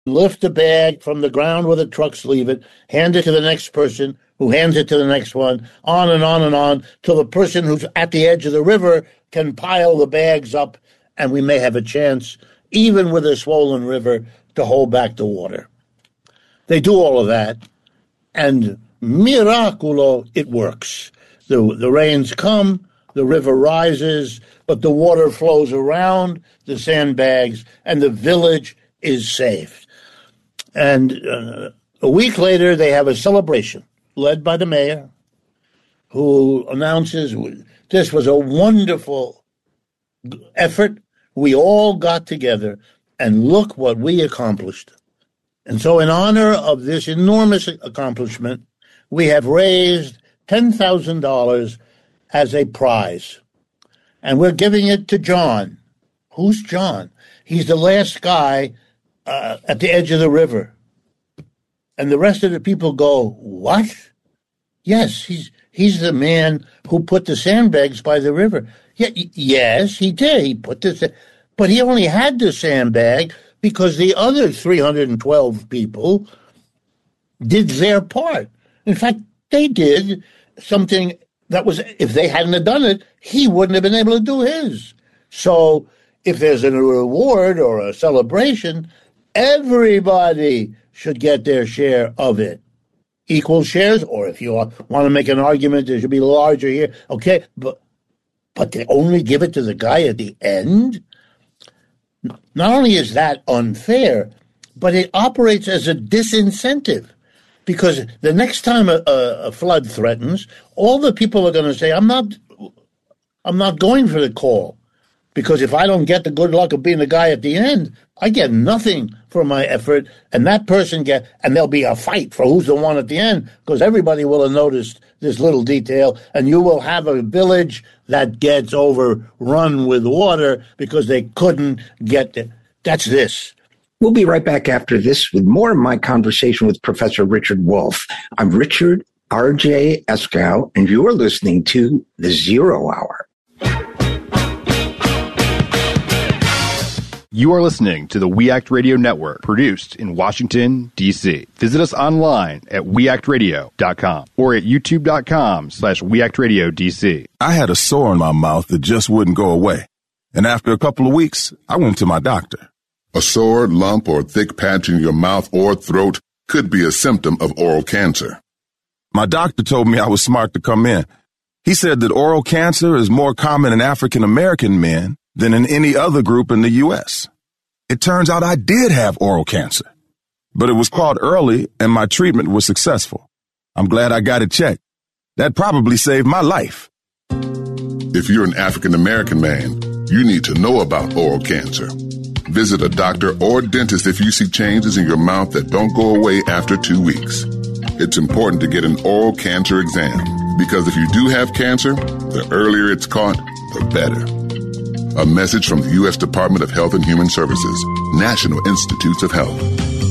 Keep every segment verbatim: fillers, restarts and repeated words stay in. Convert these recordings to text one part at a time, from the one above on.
lift a bag from the ground where the trucks leave it, hand it to the next person, who hands it to the next one, on and on and on, till the person who's at the edge of the river can pile the bags up, and we may have a chance, even with a swollen river, to hold back the water. They do all of that, and miraculo, it works. The, the rains come, the river rises, but the water flows around the sandbags, and the village is saved. And uh, a week later, they have a celebration led by the mayor, who announces this was a wonderful effort. We all got together, and look what we accomplished. And so in honor of this enormous accomplishment, we have raised ten thousand dollars as a prize. And we're giving it to John. Who's John? He's the last guy uh, at the edge of the river. And the rest of the people go, what? Yes, he's he's the man who put the sandbags by the river. Yeah, yes, he did. He put this, but he only had the sandbag because the other three hundred twelve people did their part. In fact, they did something that was, if they hadn't have done it, he wouldn't have been able to do his. So if there's a reward or a celebration, everybody should get their share of it. Equal shares, or if you want to make an argument, there should be larger here. Okay, but but they only give it to the guy at the end? Not only is that unfair, but it operates as a disincentive. Because the next time a, a, a flood threatens, all the people are going to say, I'm not, I'm not going for the call. Because if I don't get the good luck of being the guy at the end, I get nothing for my effort, and that person get, and there'll be a fight for who's the one at the end, because everybody will have noticed this little detail, and you will have a village that gets overrun with water because they couldn't get it. That's this. We'll be right back after this with more of my conversation with Professor Richard Wolff. I'm Richard R J Eskow, and you are listening to The Zero Hour. You are listening to the We Act Radio Network, produced in Washington, D C Visit us online at we act radio dot com or at youtube dot com slash we act radio D C. I had a sore in my mouth that just wouldn't go away. And after a couple of weeks, I went to my doctor. A sore, lump, or thick patch in your mouth or throat could be a symptom of oral cancer. My doctor told me I was smart to come in. He said that oral cancer is more common in African American men than in any other group in the U S. It turns out I did have oral cancer, but it was caught early and my treatment was successful. I'm glad I got it checked. That probably saved my life. If you're an African American man, you need to know about oral cancer. Visit a doctor or dentist if you see changes in your mouth that don't go away after two weeks. It's important to get an oral cancer exam because if you do have cancer, the earlier it's caught, the better. A message from the U S Department of Health and Human Services, National Institutes of Health.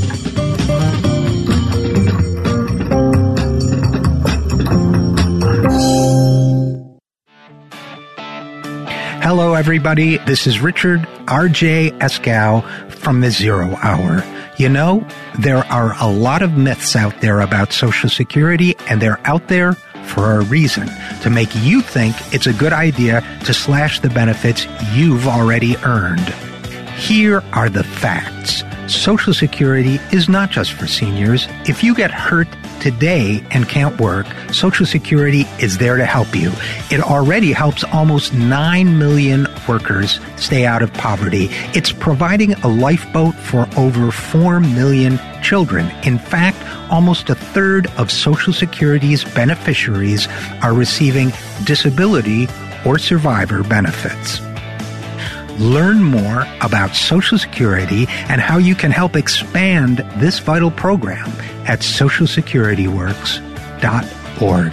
Hello, everybody. This is Richard R J Eskow from The Zero Hour. You know, there are a lot of myths out there about Social Security, and they're out there for a reason, to make you think it's a good idea to slash the benefits you've already earned. Here are the facts. Social Security is not just for seniors. If you get hurt today and can't work, Social Security is there to help you. It already helps almost nine million workers stay out of poverty. It's providing a lifeboat for over four million children. In fact, almost a third of Social Security's beneficiaries are receiving disability or survivor benefits. Learn more about Social Security and how you can help expand this vital program at social security works dot org.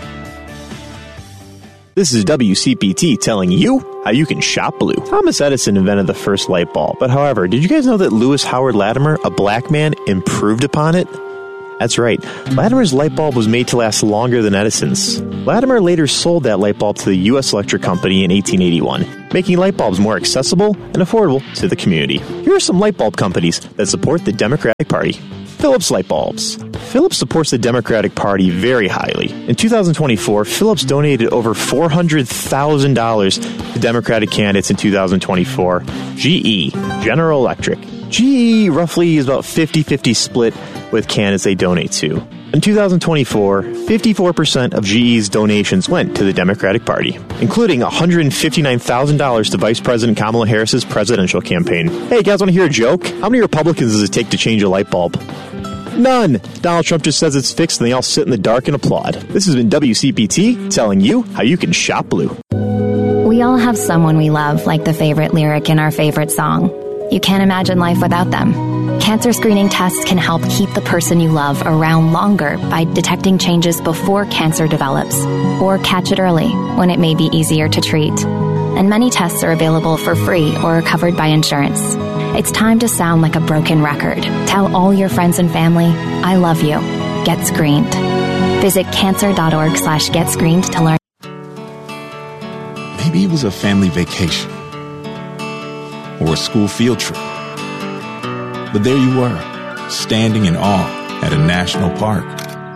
This is W C P T telling you how you can shop blue. Thomas Edison invented the first light bulb, but however, did you guys know that Lewis Howard Latimer, a black man, improved upon it? That's right. Latimer's light bulb was made to last longer than Edison's. Latimer later sold that light bulb to the U S Electric Company in eighteen eighty-one, making light bulbs more accessible and affordable to the community. Here are some light bulb companies that support the Democratic Party. Philips Light Bulbs. Philips supports the Democratic Party very highly. In two thousand twenty-four, Philips donated over four hundred thousand dollars to Democratic candidates in two thousand twenty-four. G E, General Electric. G E roughly is about fifty-fifty split with candidates they donate to. In two thousand twenty-four, fifty-four percent of G E's donations went to the Democratic Party, including one hundred fifty-nine thousand dollars to Vice President Kamala Harris's presidential campaign. Hey, guys, want to hear a joke? How many Republicans does it take to change a light bulb? None. Donald Trump just says it's fixed and they all sit in the dark and applaud. This has been W C P T telling you how you can shop blue. We all have someone we love, like the favorite lyric in our favorite song. You can't imagine life without them. Cancer screening tests can help keep the person you love around longer by detecting changes before cancer develops, or catch it early when it may be easier to treat. And many tests are available for free or are covered by insurance. It's time to sound like a broken record. Tell all your friends and family, I love you. Get screened. Visit cancer.org slash get screened to learn. Maybe it was a family vacation or a school field trip. But there you were, standing in awe at a national park.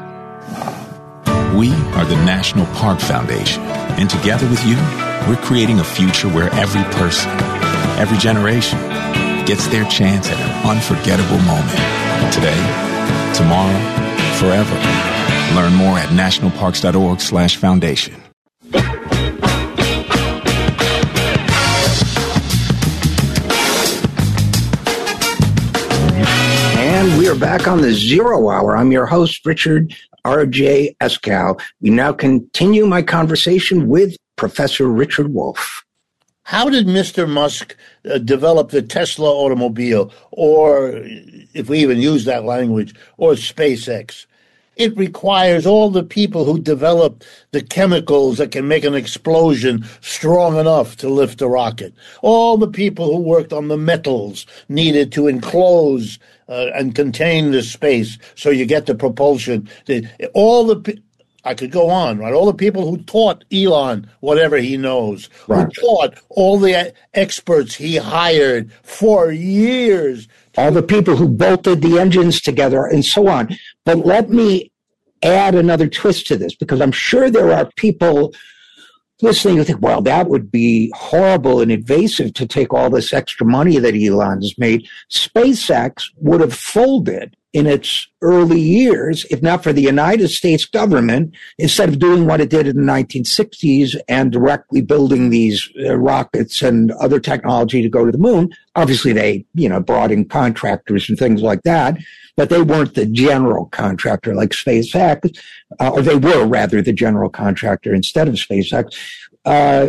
We are the National Park Foundation, and together with you, we're creating a future where every person, every generation, gets their chance at an unforgettable moment. Today, tomorrow, forever. Learn more at nationalparks.org slash foundation. And we are back on the Zero Hour. I'm your host, Richard R J Eskow. We now continue my conversation with Professor Richard Wolff. How did Mister Musk uh, develop the Tesla automobile, or, if we even use that language, or SpaceX? It requires all the people who develop the chemicals that can make an explosion strong enough to lift a rocket. All the people who worked on the metals needed to enclose uh, and contain the space so you get the propulsion. The, all the pe- I could go on, right? All the people who taught Elon whatever he knows, right. Who taught all the experts he hired for years. All the people who bolted the engines together and so on. But let me add another twist to this, because I'm sure there are people listening who think, well, that would be horrible and invasive to take all this extra money that Elon's made. SpaceX would have folded in its early years, if not for the United States government, instead of doing what it did in the nineteen sixties and directly building these uh, rockets and other technology to go to the moon. Obviously, they, you know, brought in contractors and things like that, but they weren't the general contractor like SpaceX, uh, or they were rather the general contractor instead of SpaceX. Uh,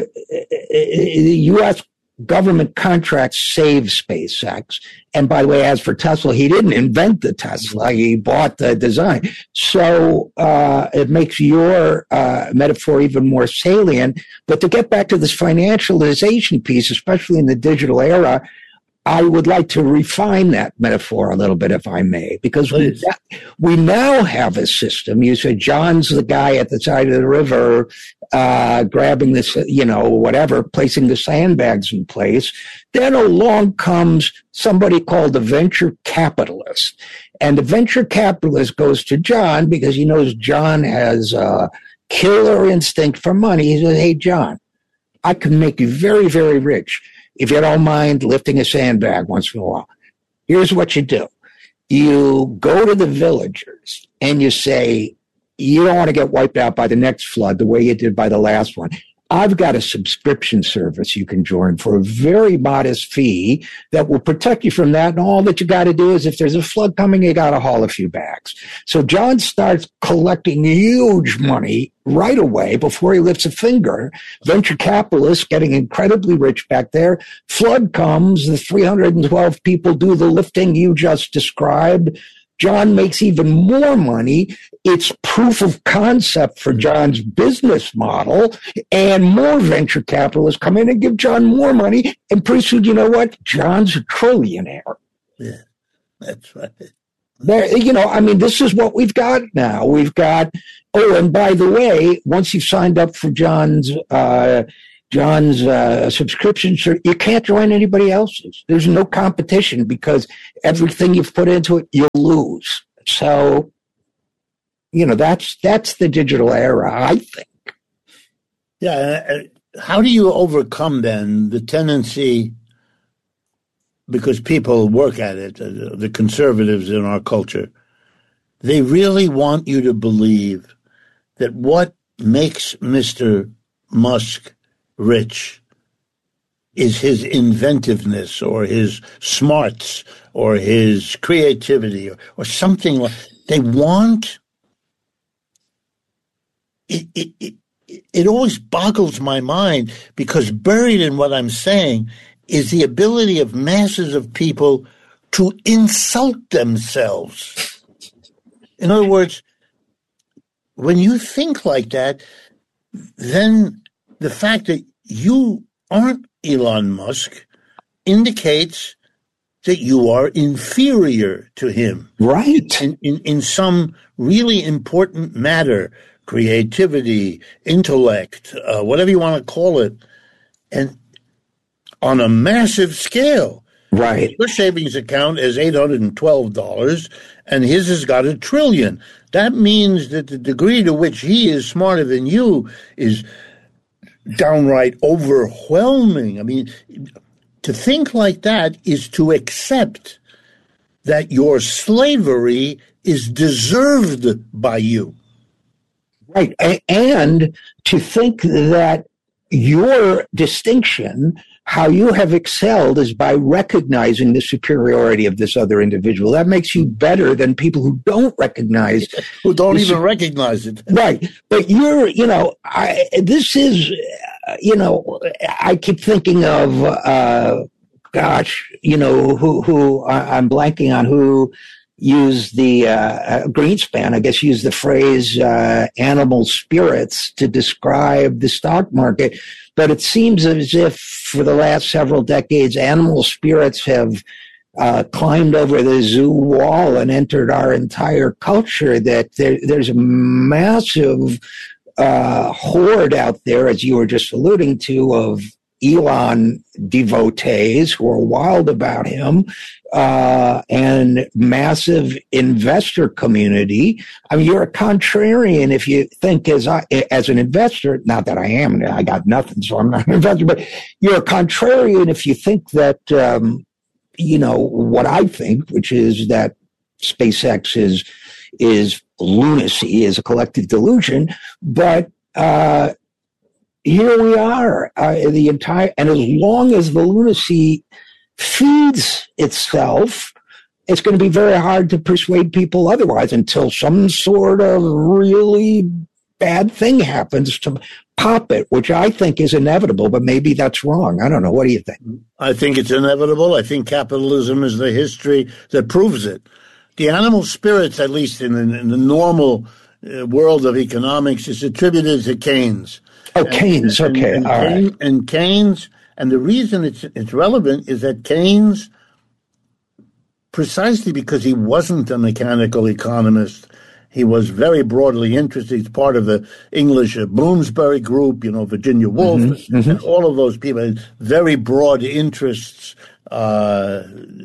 the U S government contracts saved SpaceX. And by the way, as for Tesla, he didn't invent the Tesla. He bought the design. So uh, it makes your uh, metaphor even more salient. But to get back to this financialization piece, especially in the digital era, I would like to refine that metaphor a little bit, if I may, because we, we now have a system. You said John's the guy at the side of the river, uh, grabbing this, you know, whatever, placing the sandbags in place. Then along comes somebody called the venture capitalist. And the venture capitalist goes to John because he knows John has a killer instinct for money. He says, hey, John, I can make you very, very rich if you don't mind lifting a sandbag once in a while. Here's what you do. You go to the villagers and you say, you don't want to get wiped out by the next flood the way you did by the last one. I've got a subscription service you can join for a very modest fee that will protect you from that. And all that you got to do is if there's a flood coming, you got to haul a few bags. So John starts collecting huge money right away before he lifts a finger. Venture capitalists getting incredibly rich back there. Flood comes. The three hundred twelve people do the lifting you just described. John makes even more money. It's proof of concept for John's business model, and more venture capitalists come in and give John more money. And pretty soon, you know what? John's a trillionaire. Yeah, that's right. There, you know, I mean, this is what we've got now. We've got, oh, and by the way, once you've signed up for John's uh, John's uh, subscription, you can't join anybody else's. There's no competition because everything you've put into it, you'll lose. So, you know, that's that's the digital era, I think. Yeah. How do you overcome then the tendency, because people work at it, the conservatives in our culture, they really want you to believe that what makes Mister Musk rich is his inventiveness or his smarts or his creativity or, or something like they want. It, it, it, it always boggles my mind because buried in what I'm saying is the ability of masses of people to insult themselves. In other words, when you think like that, then the fact that you aren't Elon Musk indicates that you are inferior to him. Right. In, in, in some really important matter, creativity, intellect, uh, whatever you want to call it, and on a massive scale. Right. Your savings account is eight hundred twelve dollars, and his has got a trillion. That means that the degree to which he is smarter than you is downright overwhelming. I mean, to think like that is to accept that your slavery is deserved by you. Right. And to think that your distinction, how you have excelled, is by recognizing the superiority of this other individual. That makes you better than people who don't recognize. Who don't even su- recognize it. Right. But you're, you know, I, this is, uh, you know, I keep thinking of, uh, gosh, you know, who, who I, I'm blanking on who used the uh, Greenspan, I guess, used the phrase uh, animal spirits to describe the stock market. But it seems as if for the last several decades, animal spirits have uh, climbed over the zoo wall and entered our entire culture, that there, there's a massive uh, horde out there, as you were just alluding to, of Elon devotees who are wild about him, uh, and massive investor community. I mean, you're a contrarian if you think as I, as an investor, not that I am, I got nothing, so I'm not an investor, but you're a contrarian if you think that, um, you know, what I think, which is that SpaceX is, is lunacy, is a collective delusion, but, uh, here we are, uh, the entire, and as long as the lunacy feeds itself, it's going to be very hard to persuade people otherwise until some sort of really bad thing happens to pop it, which I think is inevitable, but maybe that's wrong. I don't know. What do you think? I think it's inevitable. I think capitalism is the history that proves it. The animal spirits, at least in the, in the normal uh, world of economics, is attributed to Keynes. Oh, Keynes, and, okay, and, all and, right. And Keynes, and the reason it's it's relevant is that Keynes, precisely because he wasn't a mechanical economist, he was very broadly interested. He's part of the English uh, Bloomsbury group, you know, Virginia Woolf, mm-hmm, mm-hmm. and all of those people had very broad interests, uh,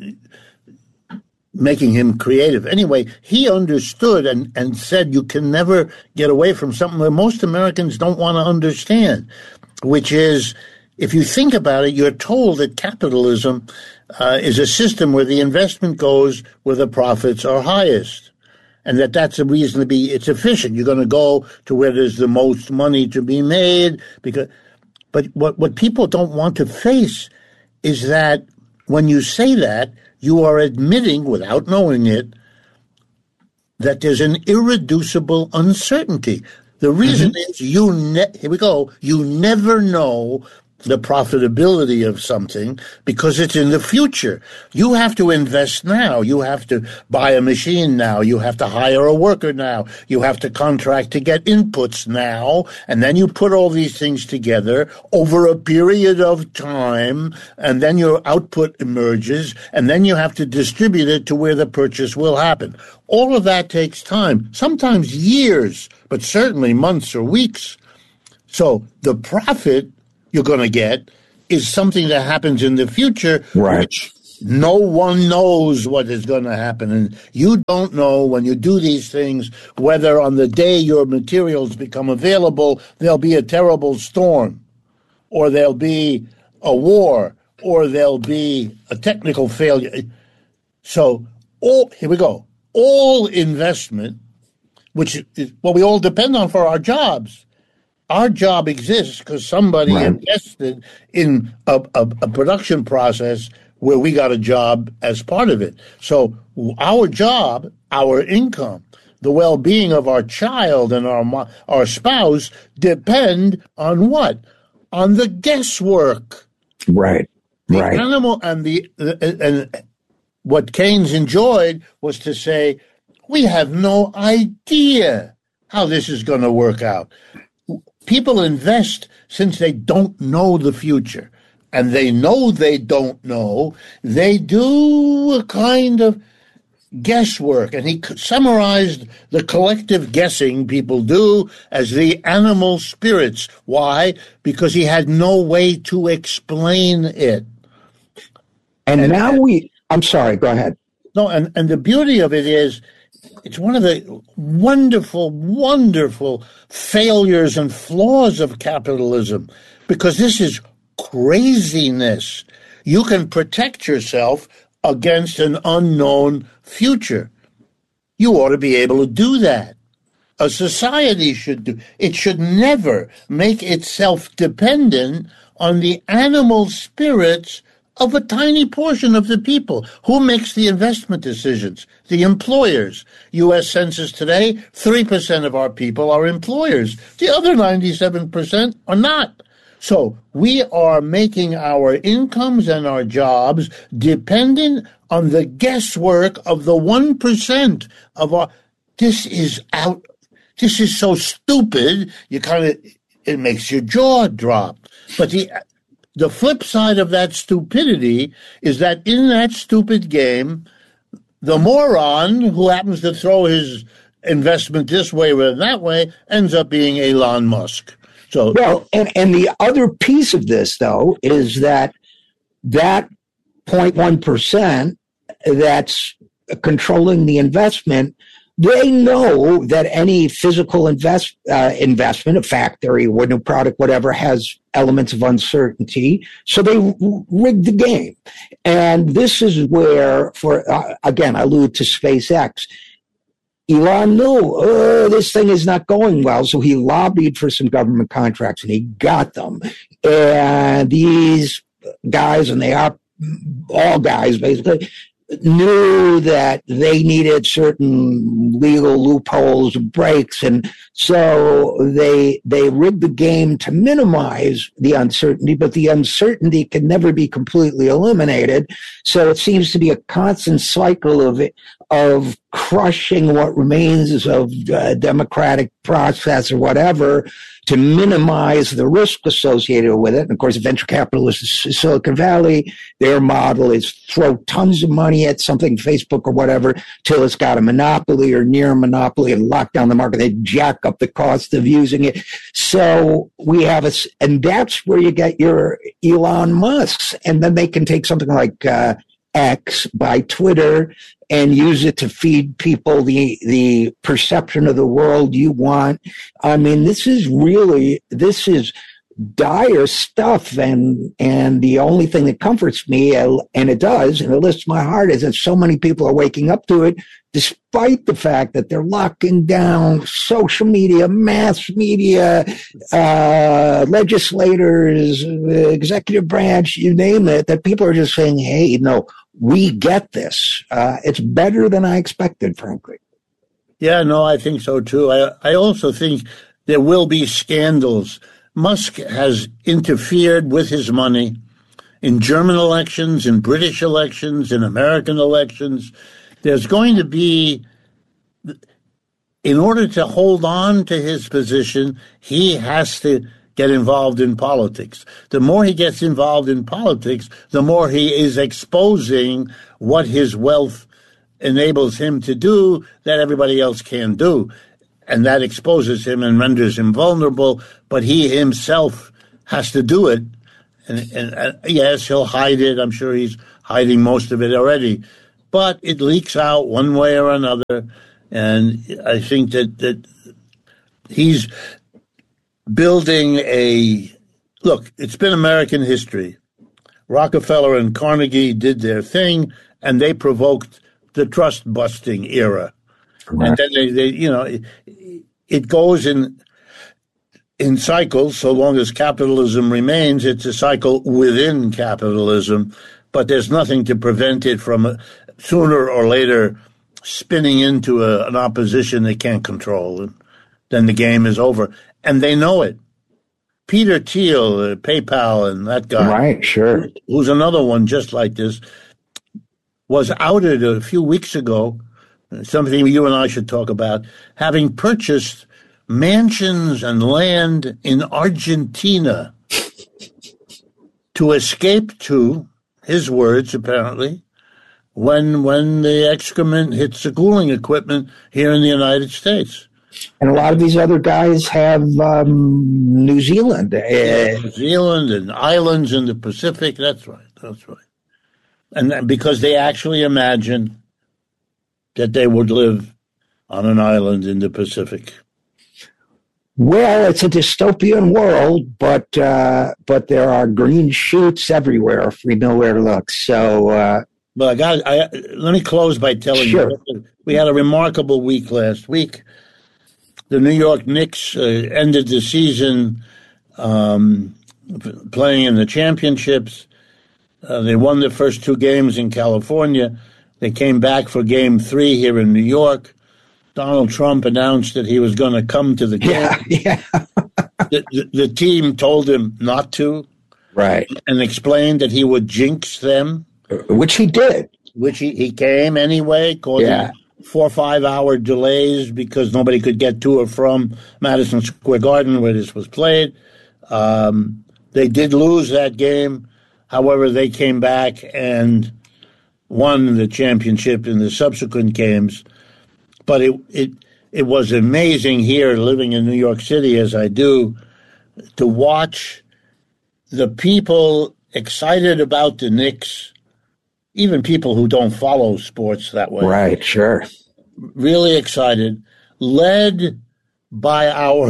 making him creative. Anyway, he understood and, and said you can never get away from something that most Americans don't want to understand, which is, if you think about it, you're told that capitalism uh, is a system where the investment goes where the profits are highest, and that that's a reason to be, it's efficient. You're going to go to where there's the most money to be made. Because, but what, what people don't want to face is that when you say that, you are admitting, without knowing it, that there's an irreducible uncertainty. The reason mm-hmm. is you ne- here we go. You never know the profitability of something because it's in the future. You have to invest now. You have to buy a machine now. You have to hire a worker now. You have to contract to get inputs now. And then you put all these things together over a period of time, and then your output emerges, and then you have to distribute it to where the purchase will happen. All of that takes time, sometimes years, but certainly months or weeks. So the profit you're going to get is something that happens in the future, right? Which no one knows what is going to happen. And you don't know when you do these things whether on the day your materials become available, there'll be a terrible storm, or there'll be a war, or there'll be a technical failure. So all, here we go. All investment, which is what we all depend on for our jobs. Our job exists because somebody right. invested in a, a, a production process where we got a job as part of it. So our job, our income, the well-being of our child and our our spouse depend on what? On the guesswork. Right. The right. animal and the and what Keynes enjoyed was to say, we have no idea how this is going to work out. People invest since they don't know the future, and they know they don't know. They do a kind of guesswork, and he summarized the collective guessing people do as the animal spirits. Why? Because he had no way to explain it. And, and now we, I'm sorry, go ahead. No, and, and the beauty of it is, it's one of the wonderful, wonderful failures and flaws of capitalism, because this is craziness. You can protect yourself against an unknown future. You ought to be able to do that. A society should do. It should never make itself dependent on the animal spirits of a tiny portion of the people. Who makes the investment decisions? The employers. U S Census today, three percent of our people are employers. The other ninety-seven percent are not. So we are making our incomes and our jobs dependent on the guesswork of the one percent of our... This is out... This is so stupid, you kind of... It makes your jaw drop. But the... The flip side of that stupidity is that in that stupid game, the moron who happens to throw his investment this way or that way ends up being Elon Musk. So, well, and, and the other piece of this, though, is that that zero point one percent that's controlling the investment, they know that any physical invest uh, investment, a factory, a new product, whatever, has elements of uncertainty. So they rig the game. And this is where, for uh, again, I allude to SpaceX. Elon knew oh, this thing is not going well, so he lobbied for some government contracts, and he got them. And these guys, and they are all guys, basically, knew that they needed certain legal loopholes and breaks, and so they they rigged the game to minimize the uncertainty, but the uncertainty can never be completely eliminated. So it seems to be a constant cycle of of crushing what remains of uh, democratic process or whatever to minimize the risk associated with it. And of course, venture capitalists in Silicon Valley, their model is throw tons of money at something, Facebook or whatever, till it's got a monopoly or near a monopoly and lock down the market. They jack up the cost of using it. So we have a, and that's where you get your Elon Musks. And then they can take something like uh, X by Twitter and use it to feed people the the perception of the world you want. I mean, this is really, this is dire stuff. And, and the only thing that comforts me, and it does, and it lifts my heart, is that so many people are waking up to it, despite the fact that they're locking down social media, mass media, uh, legislators, executive branch, you name it, that people are just saying, hey, no, we get this. Uh, it's better than I expected, frankly. Yeah, no, I think so too. I, I also think there will be scandals. Musk has interfered with his money in German elections, in British elections, in American elections. There's going to be, in order to hold on to his position, he has to get involved in politics. The more he gets involved in politics, the more he is exposing what his wealth enables him to do that everybody else can't do. And that exposes him and renders him vulnerable, but he himself has to do it. And, and uh, yes, he'll hide it. I'm sure he's hiding most of it already. But it leaks out one way or another. And I think that, that he's building a... Look, it's been American history. Rockefeller and Carnegie did their thing, and they provoked the trust-busting era. Right. And then they, they, you know, it, it goes in in cycles. So long as capitalism remains, it's a cycle within capitalism. But there's nothing to prevent it from uh, sooner or later spinning into a, an opposition they can't control. And then the game is over, and they know it. Peter Thiel, uh, PayPal, and that guy, right? Sure, who's another one just like this, was outed a few weeks ago. Something you and I should talk about, having purchased mansions and land in Argentina to escape to, his words apparently, when when the excrement hits the cooling equipment here in the United States. And a lot of these other guys have um, New Zealand. Yeah, New Zealand and islands in the Pacific. That's right. That's right. And because they actually imagine that they would live on an island in the Pacific. Well, it's a dystopian world, but uh, but there are green shoots everywhere if we know where to look. So, uh, well, I got. I let me close by telling sure. you we had a remarkable week last week. The New York Knicks uh, ended the season um, playing in the championships. Uh, they won the first two games in California. They came back for game three here in New York. Donald Trump announced that he was going to come to the game. Yeah, yeah. the, the, the team told him not to. Right. And explained that he would jinx them. Which he did. Which he, he came anyway, causing yeah. four or five hour delays because nobody could get to or from Madison Square Garden where this was played. Um, they did lose that game. However, they came back and won the championship in the subsequent games. But it it it was amazing here, living in New York City as I do, to watch the people excited about the Knicks, even people who don't follow sports that way. Right, sure. Really excited, led by our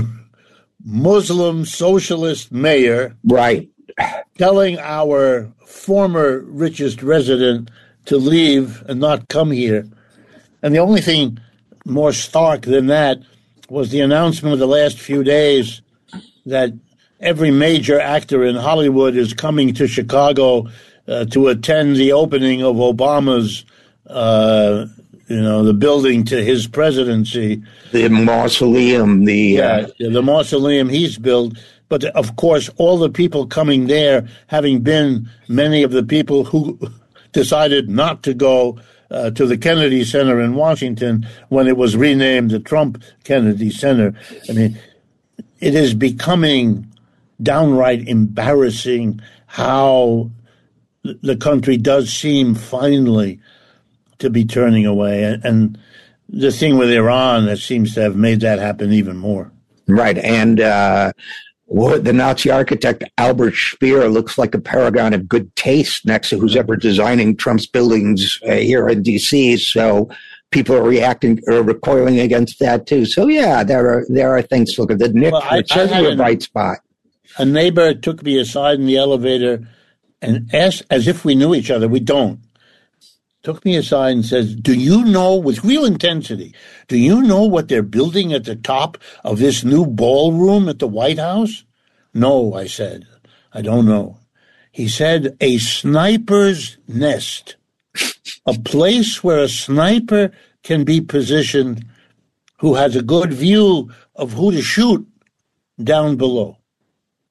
Muslim socialist mayor. Right. Telling our former richest resident to leave and not come here. And the only thing more stark than that was the announcement of the last few days that every major actor in Hollywood is coming to Chicago uh, to attend the opening of Obama's, uh, you know, the building to his presidency. The mausoleum, the... Uh, yeah, the mausoleum he's built. But, of course, all the people coming there, having been many of the people who decided not to go uh, to the Kennedy Center in Washington when it was renamed the Trump Kennedy Center. I mean, it is becoming downright embarrassing how the country does seem finally to be turning away. And, and the thing with Iran that seems to have made that happen even more. Right. And uh, the Nazi architect Albert Speer looks like a paragon of good taste next to who's ever designing Trump's buildings uh, here in D C. So people are reacting or recoiling against that, too. So, yeah, there are there are things to look at. The Knicks well, are certainly a bright spot. A neighbor took me aside in the elevator and asked, as if we knew each other, we don't, took me aside and says, do you know, with real intensity, do you know what they're building at the top of this new ballroom at the White House? No, I said, I don't know. He said, a sniper's nest, a place where a sniper can be positioned who has a good view of who to shoot down below.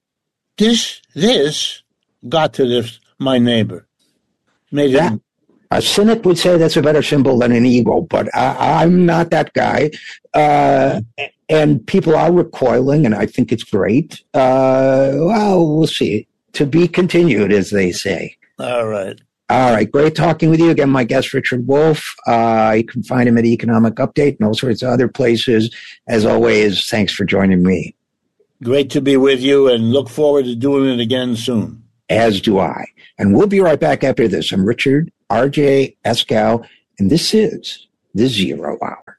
this, this got to this, my neighbor. Made that, him. A cynic would say that's a better symbol than an eagle, but I, I'm not that guy. Uh, and people are recoiling, and I think it's great. Uh, well, we'll see. To be continued, as they say. All right. All right. Great talking with you. Again, my guest, Richard Wolff. Uh, you can find him at Economic Update and all sorts of other places. As always, thanks for joining me. Great to be with you, and look forward to doing it again soon. As do I. And we'll be right back after this. I'm Richard R J Eskow, and this is The Zero Hour.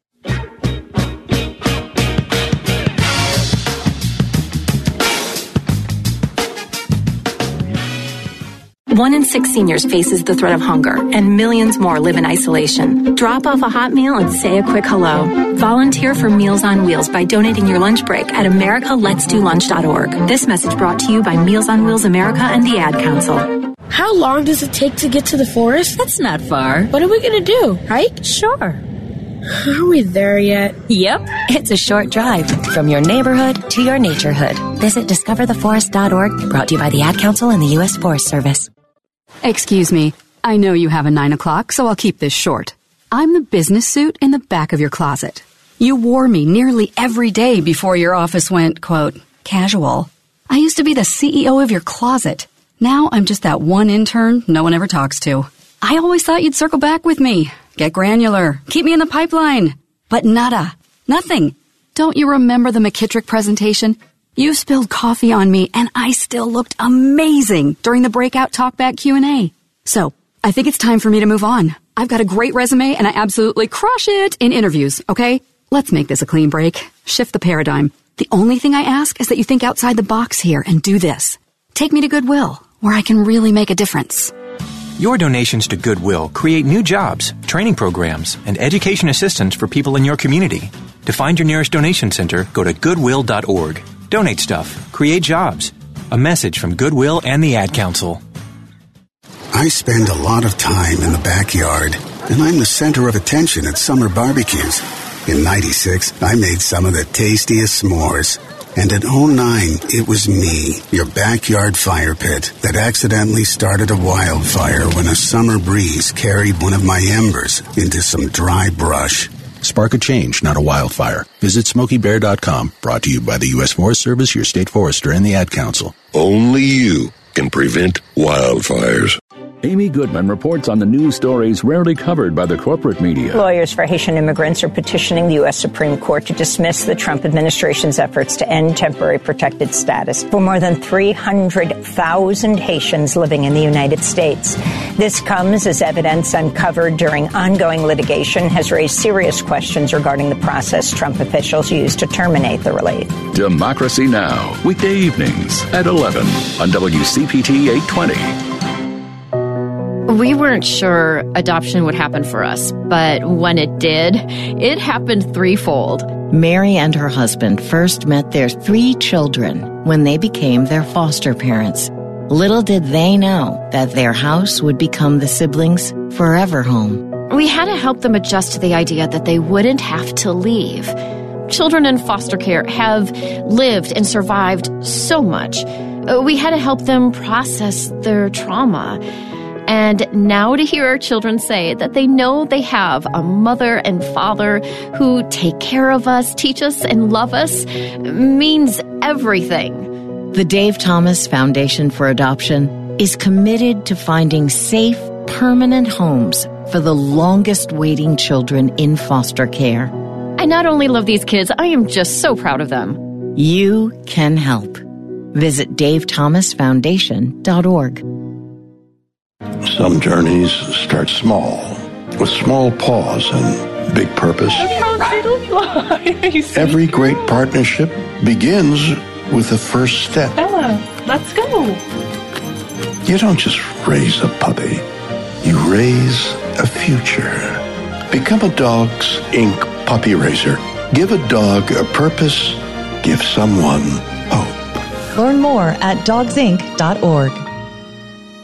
One in six seniors faces the threat of hunger, and millions more live in isolation. Drop off a hot meal and say a quick hello. Volunteer for Meals on Wheels by donating your lunch break at america lets do lunch dot org. This message brought to you by Meals on Wheels America and the Ad Council. How long does it take to get to the forest? That's not far. What are we going to do? Hike? Sure. Are we there yet? Yep. It's a short drive from your neighborhood to your naturehood. Visit discover the forest dot org, brought to you by the Ad Council and the U S Forest Service. Excuse me. I know you have a nine o'clock, so I'll keep this short. I'm the business suit in the back of your closet. You wore me nearly every day before your office went, quote, casual. I used to be the C E O of your closet. Now I'm just that one intern no one ever talks to. I always thought you'd circle back with me, get granular, keep me in the pipeline. But nada. Nothing. Don't you remember the McKittrick presentation? You spilled coffee on me, and I still looked amazing during the breakout talkback Q and A. So, I think it's time for me to move on. I've got a great resume, and I absolutely crush it in interviews, okay? Let's make this a clean break. Shift the paradigm. The only thing I ask is that you think outside the box here and do this. Take me to Goodwill, where I can really make a difference. Your donations to Goodwill create new jobs, training programs, and education assistance for people in your community. To find your nearest donation center, go to goodwill dot org. Donate stuff. Create jobs. A message from Goodwill and the Ad Council. I spend a lot of time in the backyard, and I'm the center of attention at summer barbecues. In ninety-six, I made some of the tastiest s'mores. And in oh nine, it was me, your backyard fire pit, that accidentally started a wildfire when a summer breeze carried one of my embers into some dry brush. Spark a change, not a wildfire. Visit Smokey Bear dot com. Brought to you by the U S Forest Service, your state forester, and the Ad Council. Only you can prevent wildfires. Amy Goodman reports on the news stories rarely covered by the corporate media. Lawyers for Haitian immigrants are petitioning the U S Supreme Court to dismiss the Trump administration's efforts to end temporary protected status for more than three hundred thousand Haitians living in the United States. This comes as evidence uncovered during ongoing litigation has raised serious questions regarding the process Trump officials used to terminate the relief. Democracy Now! Weekday evenings at eleven on W C P T eight twenty. We weren't sure adoption would happen for us, but when it did, it happened threefold. Mary and her husband first met their three children when they became their foster parents. Little did they know that their house would become the siblings' forever home. We had to help them adjust to the idea that they wouldn't have to leave. Children in foster care have lived and survived so much. We had to help them process their trauma. And now to hear our children say that they know they have a mother and father who take care of us, teach us, and love us means everything. The Dave Thomas Foundation for Adoption is committed to finding safe, permanent homes for the longest waiting children in foster care. I not only love these kids, I am just so proud of them. You can help. Visit dave thomas foundation dot org. Some journeys start small, with small pause and big purpose. Every great partnership begins with the first step. Bella, let's go. You don't just raise a puppy, you raise a future. Become a Dogs Incorporated puppy raiser. Give a dog a purpose, give someone hope. Learn more at dogs inc dot org.